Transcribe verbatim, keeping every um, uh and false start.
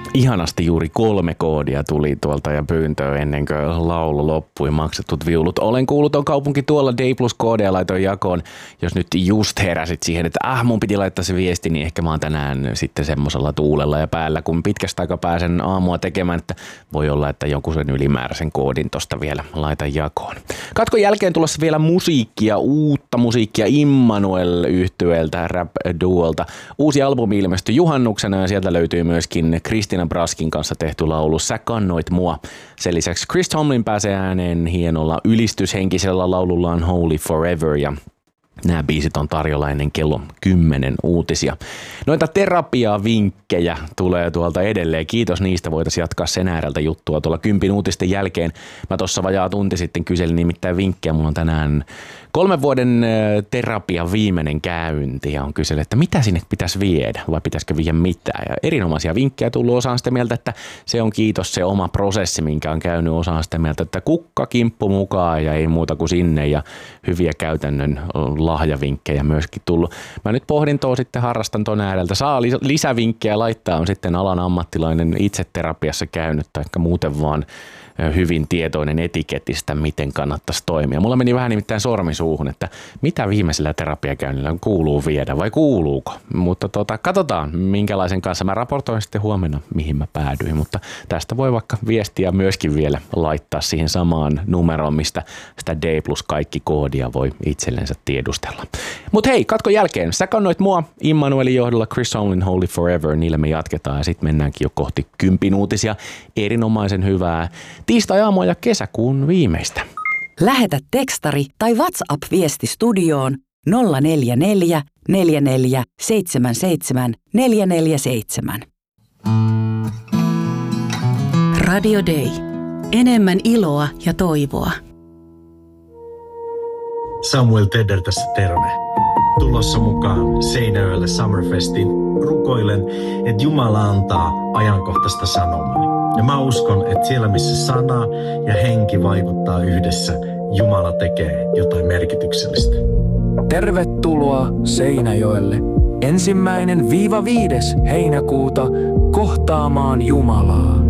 Ihanasti juuri kolme koodia tuli tuolta ja pyyntöä ennen kuin laulu loppui, maksetut viulut. Olen kuullut on kaupunki tuolla, D plus koodia laitoin jakoon. Jos nyt just heräsit siihen, että ah mun piti laittaa se viesti, niin ehkä mä oon tänään sitten semmosella tuulella ja päällä, kun pitkästä aikaa pääsen aamua tekemään, että voi olla, että joku sen ylimääräisen koodin tosta vielä laitan jakoon. Katkon jälkeen tulossa vielä musiikkia, uutta musiikkia Immanuel-yhtyeeltä, rap-duolta. Uusi albumi ilmestyi juhannuksena ja sieltä löytyy myöskin Christina Braskin kanssa tehty laulu Sä kannoit mua. Sen lisäksi Chris Tomlin pääsee ääneen hienolla ylistyshenkisellä laulullaan Holy Forever ja nämä biisit on tarjolla ennen kello kymmenen uutisia. Noita terapiavinkkejä tulee tuolta edelleen. Kiitos niistä. Voitaisiin jatkaa sen ääreltä juttua tuolla kympin uutisten jälkeen. Mä tuossa vajaa tunti sitten kyselin nimittäin vinkkejä. Mulla on tänään kolmen vuoden terapia viimeinen käynti ja on kysellyt, että mitä sinne pitäisi viedä vai pitäisikö viedä mitään. Ja erinomaisia vinkkejä tullut. Osa on sitä mieltä, että se on kiitos se oma prosessi, minkä on käynyt. Osa on sitä mieltä, että kukka kimppu mukaan ja ei muuta kuin sinne ja hyviä käytännön lahjavinkkejä myöskin tullut. Mä nyt pohdin tuo sitten, harrastan tuon ääreltä. Saa lisävinkkejä laittaa, on sitten alan ammattilainen itse terapiassa käynyt tai muuten vaan hyvin tietoinen etiketistä, miten kannattaisi toimia. Mulla meni vähän nimittäin sormi suuhun, että mitä viimeisellä terapiakäynnillä kuuluu viedä vai kuuluuko. Mutta tota, katsotaan minkälaisen kanssa. Mä raportoin sitten huomenna, mihin mä päädyin, mutta tästä voi vaikka viestiä myöskin vielä laittaa siihen samaan numeroon, mistä sitä D plus kaikki koodia voi itsellensä tiedustella. Mutta hei, katkon jälkeen. Sä kannoit mua Immanuelin johdolla, Chris Tomlin Holy Forever, niillä me jatketaan ja sitten mennäänkin jo kohti kympin uutisia. Erinomaisen hyvää tiistai-aamua ja kesäkuun viimeistä. Lähetä tekstari tai WhatsApp-viesti studioon nolla neljä neljä, neljä neljä, seitsemän seitsemän, neljä neljä seitsemän. Radio Day. Enemmän iloa ja toivoa. Samuel Tedder tässä terve. Tulossa mukaan Seinäjoelle Summerfestiin. Rukoilen, että Jumala antaa ajankohtaista sanomaa. Ja mä uskon, että siellä missä sana ja henki vaikuttaa yhdessä, Jumala tekee jotain merkityksellistä. Tervetuloa Seinäjoelle. Ensimmäinen viiva viides heinäkuuta kohtaamaan Jumalaa.